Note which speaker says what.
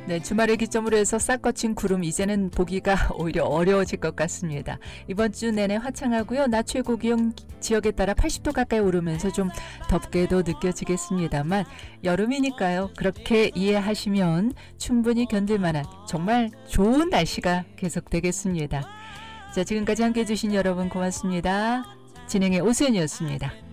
Speaker 1: 네, 주말을 기점으로 해서 싹 거친 구름 이제는 보기가 오히려 어려워질 것 같습니다. 이번 주 내내 화창하고요. 낮 최고 기온 지역에 따라 80도 가까이 오르면서 좀 덥게도 느껴지겠습니다만 여름이니까요. 그렇게 이해하시면 충분히 견딜 만한 정말 좋은 날씨가 계속되겠습니다. 자, 지금까지 함께해 주신 여러분 고맙습니다. 진행의 오수연이었습니다.